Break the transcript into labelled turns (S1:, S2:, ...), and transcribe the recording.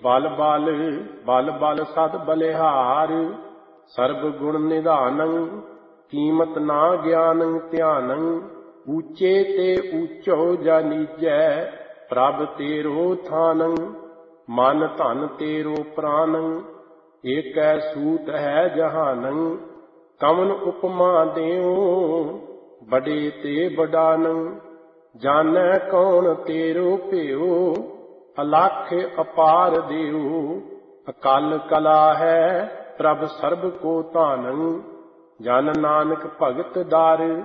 S1: ਬਲ ਬਲ ਬਲ ਬਲ ਸਦ ਬਲਿਹਾਰ, ਸਰਬ ਗੁਣ ਨਿਧਾਨੰ ਕੀਮਤ ਨਾ ਗਿਆਨੰ ਧਿਆਨੰ। ਊਚੇ ਤੇ ਊਚੋ ਜਾਨੀਜੈ, ਪ੍ਰਭ ਤੇਰੋ ਥਾਨੰ। ਮਨ ਧਨ ਤੇਰੋ ਪ੍ਰਾਨੰ, ਏਕੈ ਸੂਤ ਹੈ ਜਹਾਨੰ। ਕਵਨ ਉਪਮਾ ਦਿਓ, ਬੜੇ ਤੇ ਬਡਾਨੰ। ਜਾਣੈ ਕੌਣ ਤੇਰੋ ਭਿਓ, ਅਲਖ ਅਪਾਰ ਦਿਓ। ਅਕਲ ਕਲਾ ਹੈ ਪ੍ਰਭ ਸਰਬ ਕੋ ਧਾਨੰ, ਜਨ ਨਾਨਕ ਭਗਤ ਦਾਰ।